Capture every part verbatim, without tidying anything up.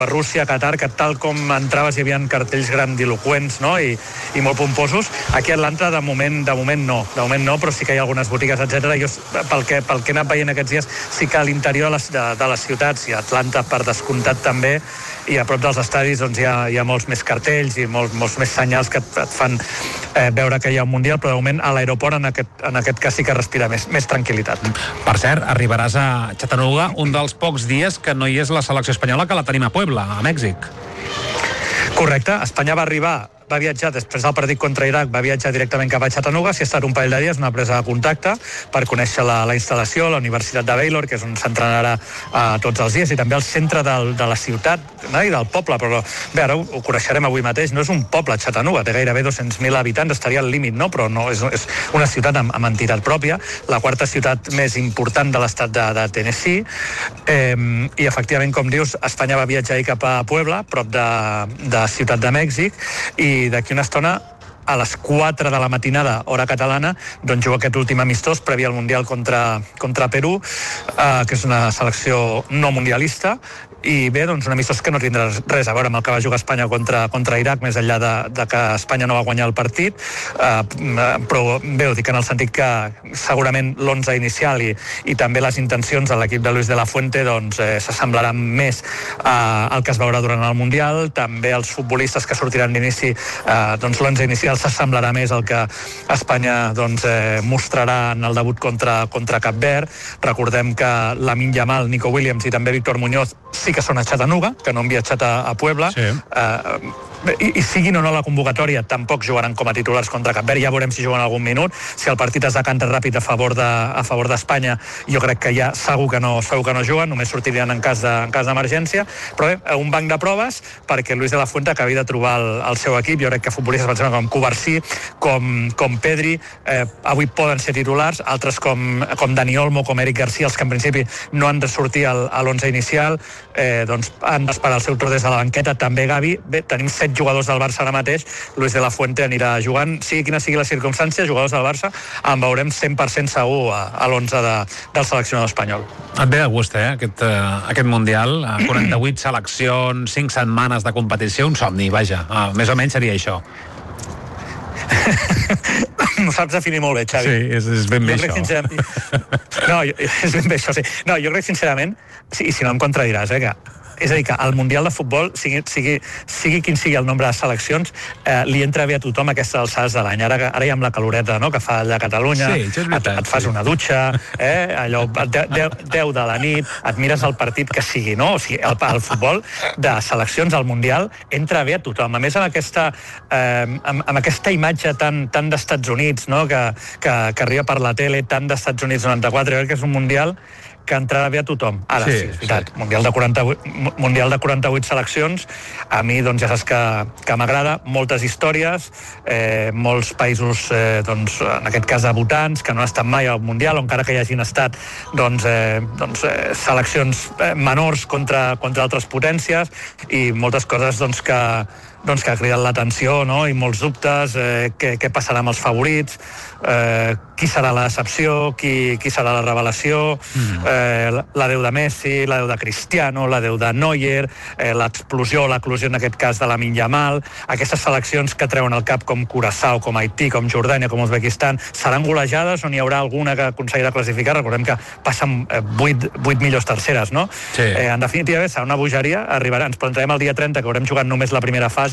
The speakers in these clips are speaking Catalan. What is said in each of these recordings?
Rússia, Qatar, que tal com entraves hi havia cartells grandiloquents, no? I, i molt pomposos. Aquí a Atlanta, de moment, de moment no. De moment no, però sí que hi ha algunes botigues, etcètera. Jo, pel que, pel que he anat veient aquests dies, sí que a l'interior de les, de, de les ciutats, i a Atlanta per descomptat també, i a prop dels estadis doncs, hi, ha, hi ha molts més cartells i molts, molts més senyals que et, et fan eh, veure que hi ha un Mundial, però de moment a l'aeroport en aquest, en aquest cas sí que respira més, més tranquil·litat. Per cert, arribaràs a Chattanooga un dels pocs dies que no hi és la selecció espanyola, que la tenim a Puebla, a Mèxic. Correcte, Espanya va arribar, va viatjar després del partit contra Iraq, va viatjar directament cap a Chattanooga, s'hi ha estat un parell de dies, una presa de contacte per conèixer la, la instal·lació, la Universitat de Baylor, que és on s'entrenarà eh, tots els dies, i també el centre del, de la ciutat, no? I del poble, però bé, ara ho, ho coneixerem avui mateix, no és un poble, Chattanooga, té gairebé dos-cents mil habitants, estaria al límit, no? Però no, és, és una ciutat amb, amb entitat pròpia, la quarta ciutat més important de l'estat de, de Tennessee, eh, i efectivament, com dius, Espanya va viatjar ahir cap a Puebla, prop de, de Ciutat de Mèxic, i d'aquí una estona, a les quatre de la matinada, hora catalana, doncs juga aquest últim amistós previ al Mundial contra, contra Perú, eh, que és una selecció no mundialista, i bé, doncs un amistós que no tindrà res a veure amb el que va jugar Espanya contra, contra Iraq, més enllà de, de que Espanya no va guanyar el partit, eh, però bé, ho dic en el sentit que segurament l'onze inicial i, i també les intencions de l'equip de Luis de la Fuente doncs eh, s'assemblaran més eh, al que es veurà durant el Mundial, també els futbolistes que sortiran d'inici, eh, doncs l'onze inicial s'assemblarà més al que Espanya doncs, eh, mostrarà en el debut contra, contra Cap Verd. Recordem que Lamine Yamal, Nico Williams i també Víctor Muñoz sí que són a Chattanooga, que no han viatjat a, a Puebla. Sí. Eh, i, i siguin o no la convocatòria, tampoc jugaran com a titulars contra Cap Verd, ja veurem si juguen algun minut, si el partit es decanta ràpid a favor de, a favor d'Espanya, jo crec que ja segur que no, segur que no juguen, només sortirien en cas de, en cas d'emergència, però bé, un banc de proves perquè Luis de la Fuente acabi de trobar el, el seu equip. Jo crec que futbolistes pensem com Cubarsí, com, com Pedri, eh, avui poden ser titulars, altres com, com Dani Olmo, com Eric Garcia, els que en principi no han de sortir al, a l'onze inicial, eh, doncs han d'esperar el seu torn des de la banqueta, també Gavi. Bé, tenim set jugadors del Barça ara mateix, Luis de la Fuente anirà jugant, sigui quina sigui la circumstància, jugadors del Barça, en veurem cent per cent segur a, a l'onze de, del seleccionador espanyol. Et ve de gust, eh, aquest, uh, aquest Mundial, uh, quaranta-vuit seleccions, cinc setmanes de competició, un somni, vaja, uh, més o menys seria això. Ho saps definir molt bé, Xavi. Sí, és, és ben bé jo això. No, jo, és ben bé això, sí. No, jo crec sincerament, i si no em contradiràs, eh, que és a dir, que al Mundial de Futbol, sigui, sigui, sigui quin sigui el nombre de seleccions, eh, li entra bé a tothom aquestes alçades de l'any. Ara, ara hi ha amb la caloreta, no?, que fa allà a Catalunya, sí, veritat, et, et fas sí. una dutxa, eh, allò, deu de la nit, et mires el partit que sigui, no? O sigui, el, el futbol de seleccions al Mundial entra bé a tothom. A més, amb aquesta, eh, amb, amb aquesta imatge tan, tan d'Estats Units, no?, que, que, que arriba per la tele, tan d'Estats Units noranta-quatre, jo crec que és un Mundial que entrarà bé a tothom. Ara, sí, sí és veritat, sí. Mundial de quaranta-vuit, Mundial de quaranta-vuit seleccions, a mi, doncs, ja saps que, que m'agrada, moltes històries, eh, molts països, eh, doncs, en aquest cas votants, que no han estat mai al Mundial, o encara que hi hagin estat, doncs, eh, doncs eh, seleccions eh, menors contra, contra altres potències, i moltes coses, doncs, que doncs que ha cridat l'atenció, no?, i molts dubtes, eh, què, què passarà amb els favorits, eh, qui serà la decepció, qui, qui serà la revelació, mm. eh, la deu de Messi, la deu de Cristiano, la deu de Neuer, eh, l'explosió, l'eclusió en aquest cas de Lamine Yamal, aquestes seleccions que treuen el cap com Curaçao, com Haití, com Jordània, com Uzbekistan, seran golejades o n'hi haurà alguna que aconseguirà classificar? Recordem que passen eh, vuit, vuit millors terceres, no? Sí. Eh, en definitiva, serà una bogeria, arribarà, ens plantarem el dia trenta, que haurem jugat només la primera fase,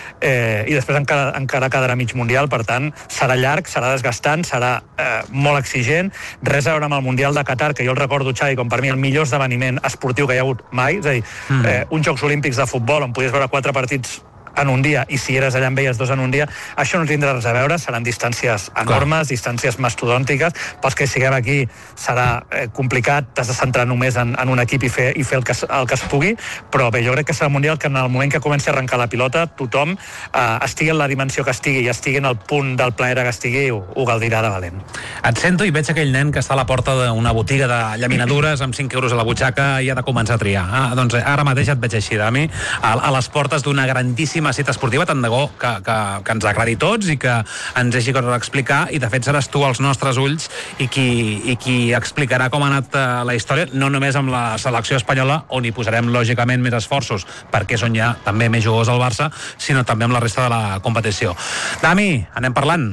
Eh, i després encara, encara quedarà mig Mundial, per tant serà llarg, serà desgastant, serà eh, molt exigent, res a veure amb el Mundial de Qatar, que jo el recordo, Xavi, com per mi el millor esdeveniment esportiu que hi ha hagut mai, és a dir, mm. eh, uns Jocs Olímpics de futbol on podies veure quatre partits en un dia, i si eres allà en veies dos en un dia, això no tindrà res a veure, seran distàncies enormes, Clar. distàncies mastodòntiques, pels que siguem aquí serà eh, complicat, t'has de centrar només en, en un equip i fer, i fer el, que, el que es pugui, però bé, jo crec que serà un Mundial que en el moment que comenci a arrencar la pilota, tothom, eh, estigui en la dimensió que estigui i estigui en el punt del planeta que estigui, ho, ho gaudirà de valent. Et sento i veig aquell nen que està a la porta d'una botiga de llaminadures amb cinc euros a la butxaca i ha de començar a triar. Ah, doncs ara mateix et veig així, Dami, a, a les portes d'una grandíssima boníssima cita esportiva, tant de bo que, que, que ens agradi tots i que ens hagi coses a explicar, i de fet seràs tu als nostres ulls i qui, i qui explicarà com ha anat uh, la història, no només amb la selecció espanyola, on hi posarem lògicament més esforços, perquè són ja també més jugadors al Barça, sinó també amb la resta de la competició. Dami, anem parlant.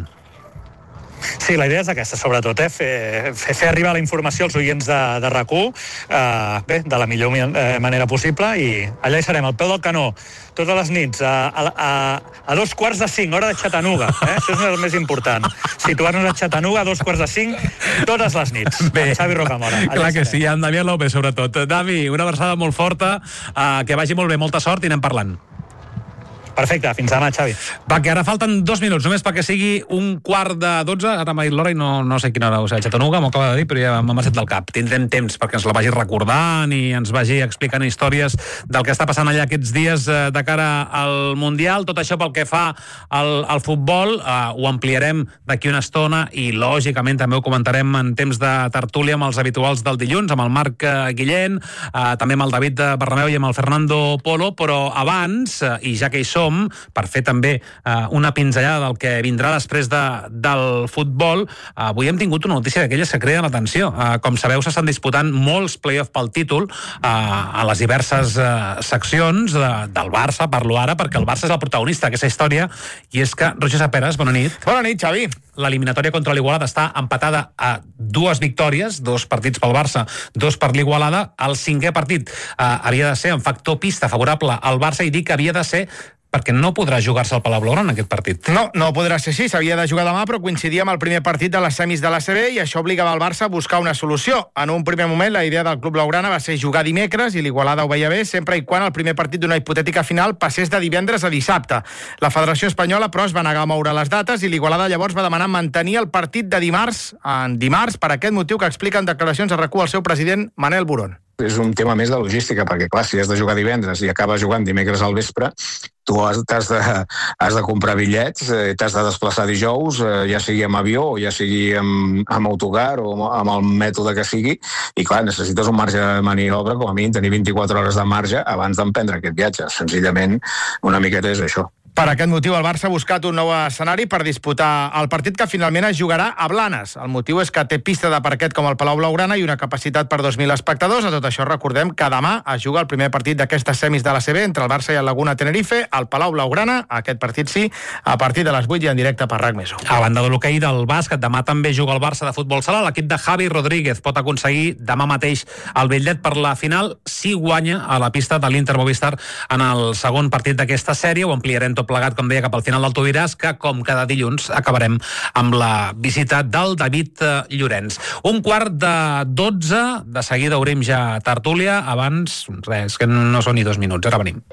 Sí, la idea és aquesta, sobretot, eh? fer, fer, fer arribar la informació als oients de, de RAC u, eh, bé, de la millor eh, manera possible, i allà hi serem, al peu del canó, totes les nits, a, a, a, a dos quarts de cinc, hora de Chattanooga, eh? Això és el més important. Situar-nos a Chattanooga a dos quarts de cinc, totes les nits. Bé, Xavi Rocamora. Clar que sí, amb Damià López, sobretot. Dami, una abraçada molt forta, eh, que vagi molt bé, molta sort, i anem parlant. Perfecte, fins demà, Xavi. Va, que ara falten dos minuts, només perquè sigui un quart de dotze, ara m'ha dit l'hora i no, no sé quina hora, o sigui, Chattanooga m'ho acaba de dir, però ja m'ha marxat del cap. Tindrem temps perquè ens la vagi recordant i ens vagi explicant històries del que està passant allà aquests dies eh, de cara al Mundial. Tot això pel que fa al, al futbol, eh, ho ampliarem d'aquí una estona i, lògicament, també ho comentarem en temps de tertúlia amb els habituals del dilluns, amb el Marc eh, Guillén, eh, també amb el David Berrameu i amb el Fernando Polo, però abans, eh, i ja que hi som, per fer també eh, una pinzellada del que vindrà després de, del futbol, eh, avui hem tingut una notícia d'aquelles que creen l'atenció. Eh, com sabeu, s'estan disputant molts play-off pel títol eh, a les diverses eh, seccions de, del Barça, parlo ara, perquè el Barça és el protagonista d'aquesta història, i és que, Roger Saperas, bona nit. Bona nit, Xavi. L'eliminatòria contra l'Igualada està empatada a dues victòries, dos partits pel Barça, dos per l'Igualada. El cinquè partit eh, havia de ser en factor pista favorable al Barça, i dic que havia de ser perquè no podrà jugar-se al Palau Blaugrana aquest partit. No, no podrà ser així, s'havia de jugar demà, però coincidia amb el primer partit de les semis de l'A C B i això obligava el Barça a buscar una solució. En un primer moment, la idea del Club Blaugrana va ser jugar dimecres, i l'Igualada ho veia bé, sempre i quan el primer partit d'una hipotètica final passés de divendres a dissabte. La Federació Espanyola, però, es va negar a moure les dates i l'Igualada llavors va demanar mantenir el partit de dimarts en dimarts, per aquest motiu que explica en declaracions a RAC u el seu president, Manel Burón. És un tema més de logística, perquè, clar, si has de jugar divendres i acabes jugant dimecres al vespre, tu has, has, de, has de comprar bitllets, eh, t'has de desplaçar dijous, eh, ja sigui amb avió, o ja sigui amb, amb autocar, o amb el mètode que sigui, i, clar, necessites un marge de maniobra, com a mínim, tenir vint-i-quatre hores de marge abans d'emprendre aquest viatge. Senzillament, una miqueta és això. Per aquest motiu, el Barça ha buscat un nou escenari per disputar el partit, que finalment es jugarà a Blanes. El motiu és que té pista de parquet com el Palau Blaugrana i una capacitat per dos mil espectadors. A tot això, recordem que demà es juga el primer partit d'aquestes semis de l'A C B entre el Barça i el Laguna Tenerife, al Palau Blaugrana. Aquest partit sí, a partir de les vuit i en directe per RAC més u. A banda de l'hoquei del bàsquet, demà també juga el Barça de futbol sala. L'equip de Javi Rodríguez pot aconseguir demà mateix el bitllet per la final si guanya a la pista de l'Inter Movistar en el segon partit d'aquesta sèrie. Ho ampliarem tot plegat, com deia, cap al final del Tubiràs, que com cada dilluns acabarem amb la visita del David Llorenç. Un quart de dotze, de seguida obrim ja tertúlia. Abans, res, que no són ni dos minuts, ara venim.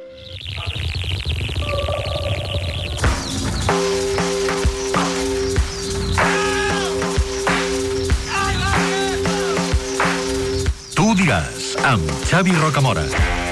Tu diràs, amb Xavi Rocamora.